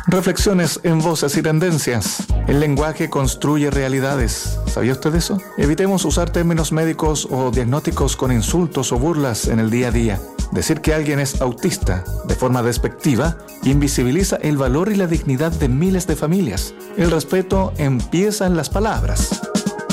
Reflexiones en Voces y Tendencias. El lenguaje construye realidades. ¿Sabía usted eso? Evitemos usar términos médicos o diagnósticos con insultos o burlas en el día a día. Decir que alguien es autista de forma despectiva invisibiliza el valor y la dignidad de miles de familias. El respeto empieza en las palabras.